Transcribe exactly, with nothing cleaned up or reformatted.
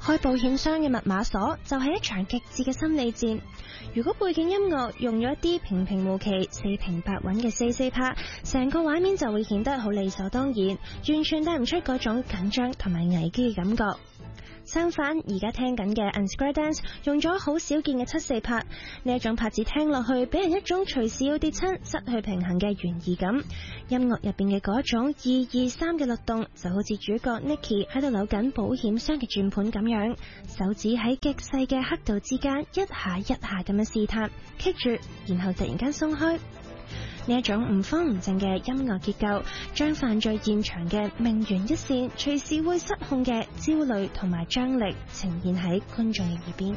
開保險箱嘅密碼鎖就係一場極致嘅心理戰。如果背景音樂用咗一啲平平無奇、四平八穩嘅四四拍，成個畫面就會顯得好理所當然，完全帶唔出嗰種緊張同埋危機嘅感覺。相反，而家聽緊嘅 Unsquare Dance 用咗好少見嘅七四拍，呢一種拍子聽落去俾人一種隨時要跌親、失去平衡嘅懸疑感。音樂入邊嘅嗰種二二三嘅律動，就好似主角 Nicky 喺度扭緊保險箱嘅轉盤咁樣，手指喺極細嘅刻度之間一下一下咁樣試探，棘住，然後突然間鬆開。呢一種唔慌唔靜嘅音樂結構，將犯罪現場嘅命懸一線、隨時會失控嘅焦慮同埋張力呈現喺觀眾嘅耳邊。